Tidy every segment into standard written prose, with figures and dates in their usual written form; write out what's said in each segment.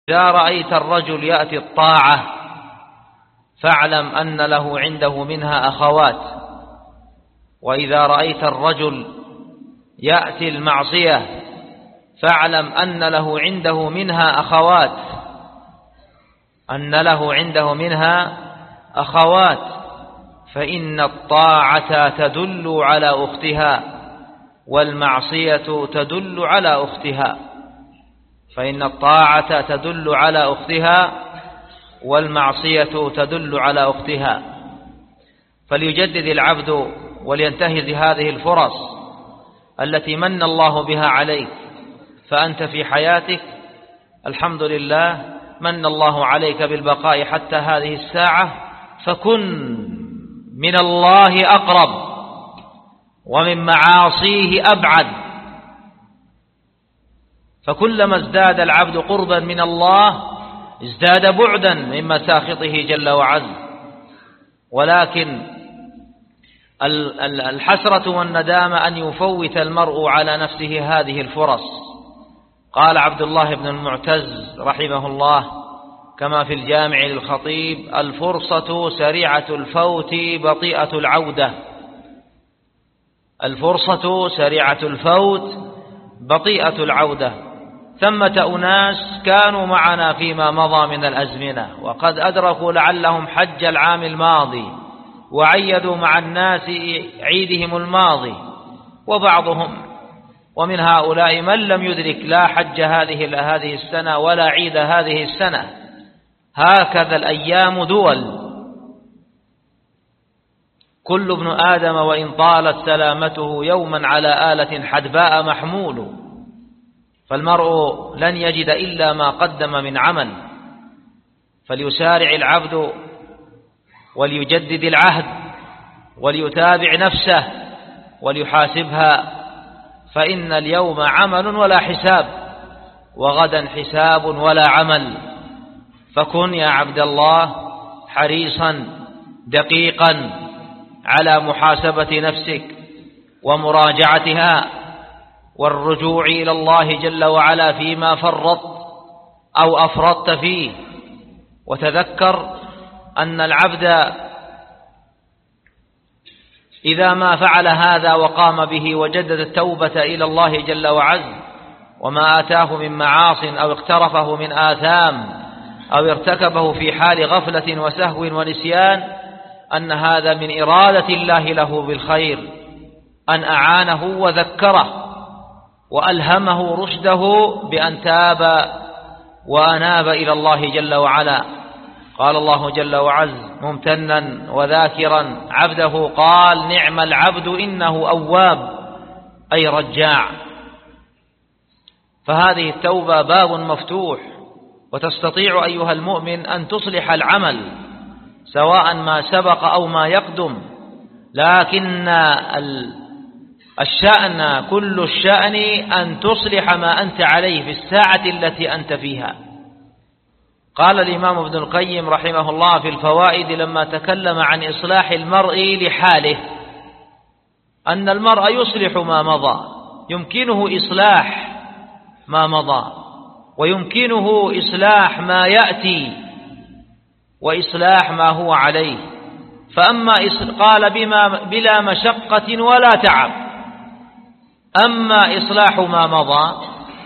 إذا رأيت الرجل يأتي الطاعة فاعلم أن له عنده منها أخوات، وإذا رأيت الرجل يأتي المعصية فاعلم أن له عنده منها أخوات، فإن الطاعة تدل على أختها والمعصية تدل على أختها، والمعصية تدل على أختها. فليجدد العبد ولينتهز هذه الفرص التي من الله بها عليك. فأنت في حياتك الحمد لله من الله عليك بالبقاء حتى هذه الساعة، فكن من الله أقرب ومن معاصيه أبعد. فكلما ازداد العبد قربا من الله ازداد بعدا من مساخطه جل وعز. ولكن الحسرة والندامة أن يفوت المرء على نفسه هذه الفرص. قال عبد الله بن المعتز رحمه الله كما في الجامع للخطيب: الفرصة سريعة الفوت بطيئة العودة. ثمة أناس كانوا معنا فيما مضى من الأزمنة وقد أدركوا لعلهم حج العام الماضي وعيدوا مع الناس عيدهم الماضي، ومن هؤلاء من لم يدرك لا حج هذه السنة ولا عيد هذه السنة. هكذا الأيام دول، كل ابن آدم وإن طالت سلامته يوما على آلة حدباء محمول. فالمرء لن يجد إلا ما قدم من عمل. فليسارع العبد وليجدد العهد وليتابع نفسه وليحاسبها، فإن اليوم عمل ولا حساب، وغدا حساب ولا عمل. فكن يا عبد الله حريصا دقيقا على محاسبة نفسك ومراجعتها والرجوع إلى الله جل وعلا فيما فرطت أو أفرطت فيه. وتذكر أن العبد إذا ما فعل هذا وقام به وجدد التوبة إلى الله جل وعز، وما آتاه من معاص أو اقترفه من آثام أو ارتكبه في حال غفلة وسهو ونسيان، أن هذا من إرادة الله له بالخير، أن أعانه وذكره وألهمه رشده بأن تاب وأناب إلى الله جل وعلا. قال الله جل وعز ممتنا وذاكرا عبده قال: نعم العبد إنه أواب، أي رجاع. فهذه التوبة باب مفتوح، وتستطيع أيها المؤمن أن تصلح العمل سواء ما سبق أو ما يقدم، لكن الشأن كل الشأن أن تصلح ما أنت عليه في الساعة التي أنت فيها. قال الإمام ابن القيم رحمه الله في الفوائد لما تكلم عن إصلاح المرء لحاله، أن المرء يصلح ما مضى، يمكنه إصلاح ما مضى ويمكنه إصلاح ما يأتي وإصلاح ما هو عليه. فأما قال بلا مشقة ولا تعب. أما إصلاح ما مضى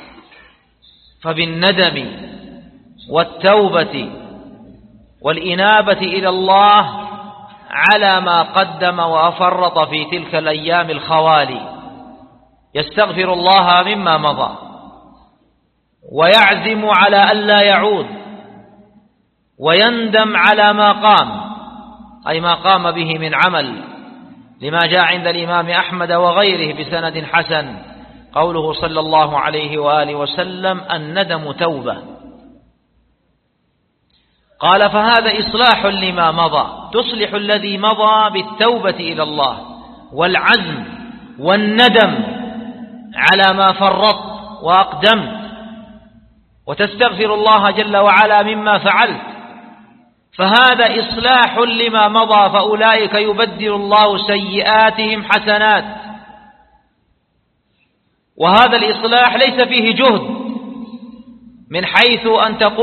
فبالندم والتوبة والإنابة إلى الله على ما قدم وأفرط في تلك الأيام الخوالي، يستغفر الله مما مضى ويعزم على ألا يعود، ويندم على ما قام، أي ما قام به من عمل، لما جاء عند الإمام أحمد وغيره بسند حسن قوله صلى الله عليه وآله وسلم: الندم توبة. قال: فهذا إصلاح لما مضى، تصلح الذي مضى بالتوبة إلى الله والعزم والندم على ما فرطت وأقدمت، وتستغفر الله جل وعلا مما فعلت. فهذا إصلاح لما مضى، فأولئك يبدل الله سيئاتهم حسنات. وهذا الإصلاح ليس فيه جهد من حيث أن تقول